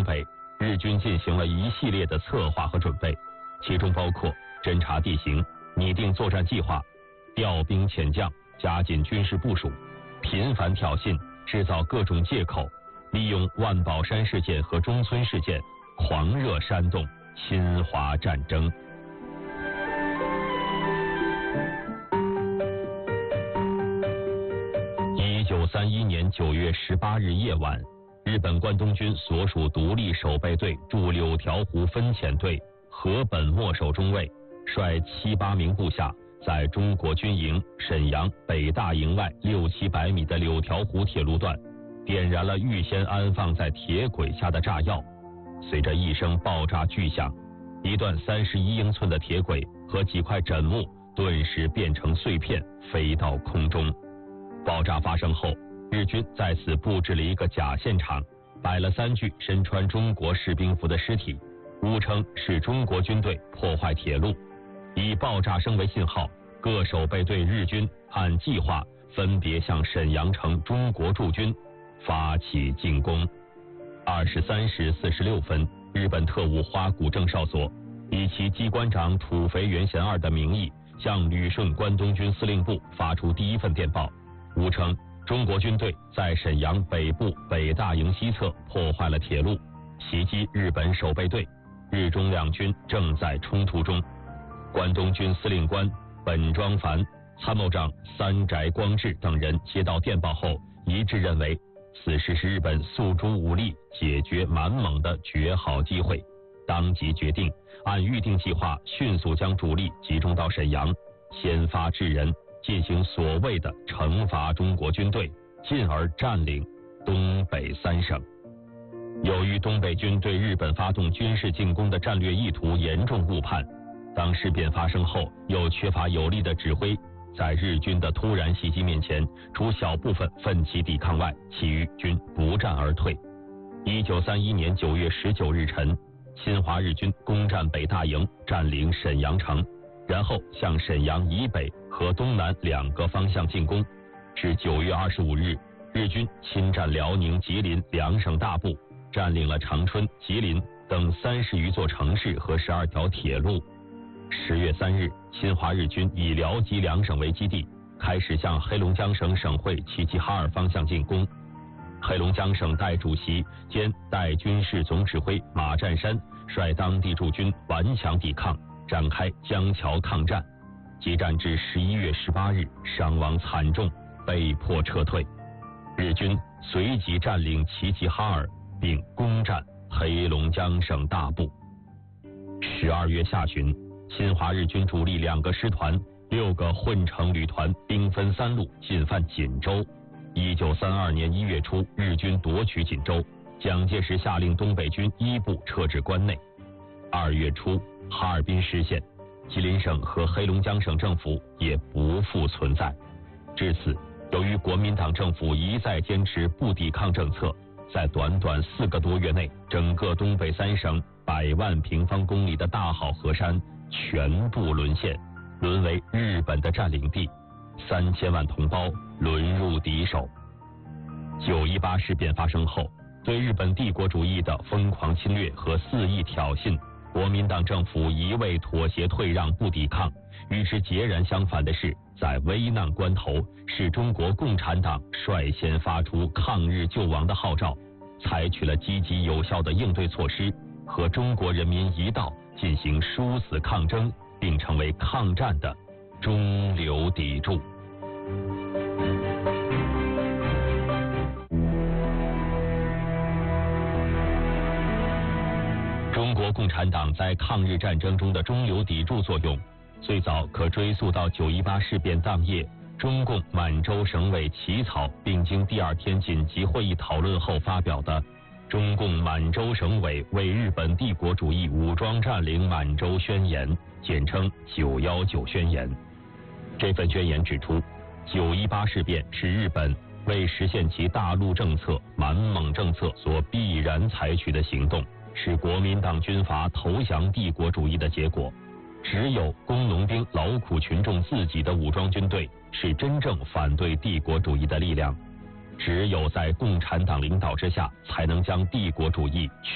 北，日军进行了一系列的策划和准备，其中包括侦察地形、拟定作战计划、调兵遣将、加紧军事部署、频繁挑衅、制造各种借口，利用万宝山事件和中村事件狂热煽动侵华战争。1931年9月18日夜晚，日本关东军所属独立守备队驻柳条湖分遣队河本末守中尉率7、8名部下，在中国军营沈阳北大营外6、700米的柳条湖铁路段，点燃了预先安放在铁轨下的炸药。随着一声爆炸巨响，一段31英寸的铁轨和几块枕木顿时变成碎片，飞到空中。爆炸发生后，日军在此布置了一个假现场，摆了3具身穿中国士兵服的尸体，误称是中国军队破坏铁路。以爆炸声为信号，各守备队日军按计划分别向沈阳城中国驻军发起进攻。23时46分，日本特务花谷正少佐以其机关长土肥原贤二的名义，向旅顺关东军司令部发出第一份电报，误称中国军队在沈阳北部北大营西侧破坏了铁路，袭击日本守备队，日中两军正在冲突中。关东军司令官本庄繁、参谋长三宅光治等人接到电报后，一致认为此事是日本诉诸武力解决满蒙的绝好机会，当即决定按预定计划迅速将主力集中到沈阳，先发制人，进行所谓的惩罚中国军队，进而占领东北3省。由于东北军对日本发动军事进攻的战略意图严重误判，当事变发生后又缺乏有力的指挥，在日军的突然袭击面前，除小部分奋起抵抗外，其余均不战而退。1931年9月19日晨，侵华日军攻占北大营，占领沈阳城，然后向沈阳以北和东南2个方向进攻。至9月25日，日军侵占辽宁、吉林2省大部，占领了长春、吉林等30余座城市和12条铁路。10月3日，侵华日军以辽吉2省为基地，开始向黑龙江省省会齐齐哈尔方向进攻。黑龙江省代主席兼代军事总指挥马占山率当地驻军顽强抵抗，展开江桥抗战，激战至11月18日，伤亡惨重，被迫撤退。日军随即占领齐齐哈尔，并攻占黑龙江省大部。12月下旬，侵华日军主力2个师团、6个混成旅团兵分3路进犯锦州。1932年1月初，日军夺取锦州，蒋介石下令东北军1部撤至关内。2月初，哈尔滨失陷，吉林省和黑龙江省政府也不复存在。至此，由于国民党政府一再坚持不抵抗政策，在短短4个多月内，整个东北3省100万平方公里的大好河山全部沦陷，沦为日本的占领地，3000万同胞沦入敌手。9·18事变发生后，对日本帝国主义的疯狂侵略和肆意挑衅，国民党政府一味妥协退让不抵抗。与之截然相反的是，在危难关头，是中国共产党率先发出抗日救亡的号召，采取了积极有效的应对措施，和中国人民一道进行殊死抗争，并成为抗战的中流砥柱。中国共产党在抗日战争中的中流砥柱作用，最早可追溯到9·18事变当夜，中共满洲省委起草并经第2天紧急会议讨论后发表的《中共满洲省委为日本帝国主义武装占领满洲宣言》，简称919宣言。这份宣言指出，9·18事变是日本为实现其大陆政策、满蒙政策所必然采取的行动，是国民党军阀投降帝国主义的结果。只有工农兵劳苦群众自己的武装军队是真正反对帝国主义的力量，只有在共产党领导之下，才能将帝国主义